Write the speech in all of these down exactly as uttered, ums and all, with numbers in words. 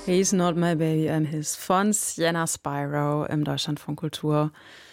He's Not My Baby, I'm His von Sienna Spyro im Deutschlandfunk Kultur.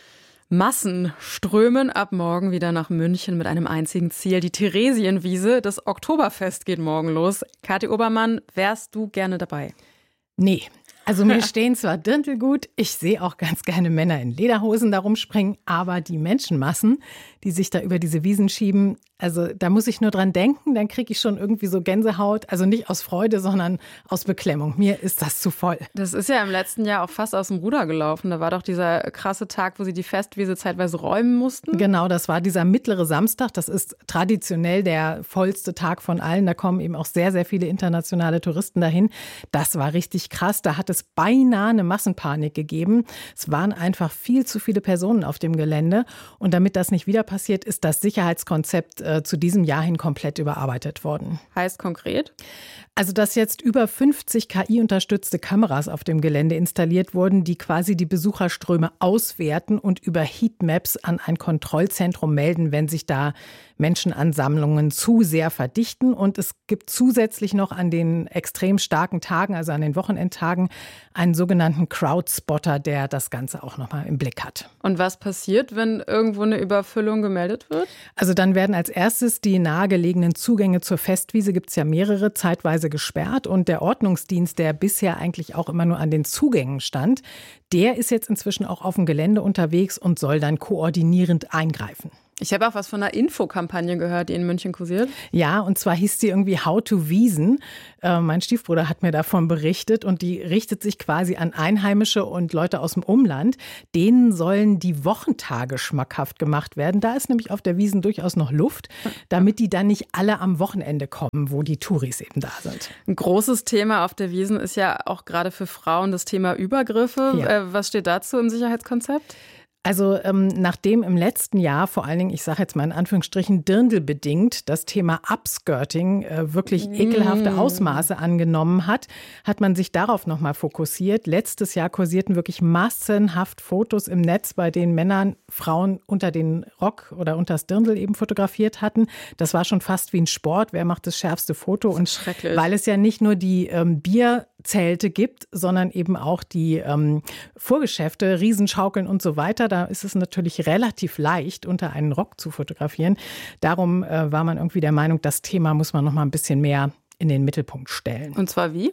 Massen strömen ab morgen wieder nach München mit einem einzigen Ziel, die Theresienwiese. Das Oktoberfest geht morgen los. Kathi Obermann, wärst du gerne dabei? Nee. Also mir stehen zwar Dirndl gut, ich sehe auch ganz gerne Männer in Lederhosen da rumspringen, aber die Menschenmassen, die sich da über diese Wiesen schieben, also da muss ich nur dran denken, dann kriege ich schon irgendwie so Gänsehaut, also nicht aus Freude, sondern aus Beklemmung. Mir ist das zu voll. Das ist ja im letzten Jahr auch fast aus dem Ruder gelaufen. Da war doch dieser krasse Tag, wo sie die Festwiese zeitweise räumen mussten. Genau, das war dieser mittlere Samstag. Das ist traditionell der vollste Tag von allen. Da kommen eben auch sehr, sehr viele internationale Touristen dahin. Das war richtig krass. Da hat es beinahe eine Massenpanik gegeben. Es waren einfach viel zu viele Personen auf dem Gelände. Und damit das nicht wieder passiert, ist das Sicherheitskonzept äh, zu diesem Jahr hin komplett überarbeitet worden. Heißt konkret? Also, dass jetzt über fünfzig K I-unterstützte Kameras auf dem Gelände installiert wurden, die quasi die Besucherströme auswerten und über Heatmaps an ein Kontrollzentrum melden, wenn sich da Menschenansammlungen zu sehr verdichten. Und es gibt zusätzlich noch an den extrem starken Tagen, also an den Wochenendtagen, einen sogenannten Crowdspotter, der das Ganze auch noch mal im Blick hat. Und was passiert, wenn irgendwo eine Überfüllung gemeldet wird? Also dann werden als erstes die nahegelegenen Zugänge zur Festwiese, gibt es ja mehrere, zeitweise gesperrt. Und der Ordnungsdienst, der bisher eigentlich auch immer nur an den Zugängen stand, der ist jetzt inzwischen auch auf dem Gelände unterwegs und soll dann koordinierend eingreifen. Ich habe auch was von einer Infokampagne gehört, die in München kursiert. Ja, und zwar hieß sie irgendwie How to Wiesen. Äh, mein Stiefbruder hat mir davon berichtet und die richtet sich quasi an Einheimische und Leute aus dem Umland. Denen sollen die Wochentage schmackhaft gemacht werden. Da ist nämlich auf der Wiesn durchaus noch Luft, damit die dann nicht alle am Wochenende kommen, wo die Touris eben da sind. Ein großes Thema auf der Wiesn ist ja auch gerade für Frauen das Thema Übergriffe. Ja. Äh, was steht dazu im Sicherheitskonzept? Also ähm, nachdem im letzten Jahr vor allen Dingen, ich sage jetzt mal in Anführungsstrichen, dirndlbedingt das Thema Upskirting äh, wirklich mm. ekelhafte Ausmaße angenommen hat, hat man sich darauf nochmal fokussiert. Letztes Jahr kursierten wirklich massenhaft Fotos im Netz, bei denen Männern Frauen unter den Rock oder unter das Dirndl eben fotografiert hatten. Das war schon fast wie ein Sport. Wer macht das schärfste Foto? Das ist und schrecklich. Weil es ja nicht nur die ähm, Bierzelte gibt, sondern eben auch die ähm, Vorgeschäfte, Riesenschaukeln und so weiter. Da ist es natürlich relativ leicht, unter einen Rock zu fotografieren. Darum äh, war man irgendwie der Meinung, das Thema muss man noch mal ein bisschen mehr in den Mittelpunkt stellen. Und zwar wie?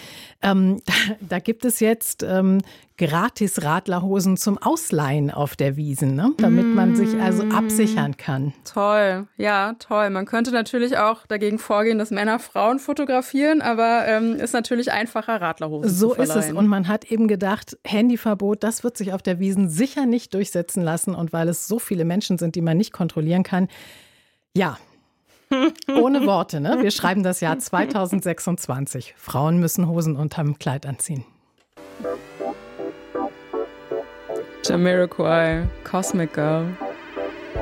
Ähm, da, da gibt es jetzt ähm, Gratis-Radlerhosen zum Ausleihen auf der Wiesn, ne? Damit man sich also absichern kann. Toll, ja, toll. Man könnte natürlich auch dagegen vorgehen, dass Männer Frauen fotografieren, aber ähm, ist natürlich einfacher, Radlerhosen so zu verleihen. So ist es. Und man hat eben gedacht, Handyverbot, das wird sich auf der Wiesn sicher nicht durchsetzen lassen. Und weil es so viele Menschen sind, die man nicht kontrollieren kann, ja, ohne Worte, ne? Wir schreiben das Jahr zweitausendsechsundzwanzig. Frauen müssen Hosen unterm Kleid anziehen. Jamiroquai, Cosmic Girl.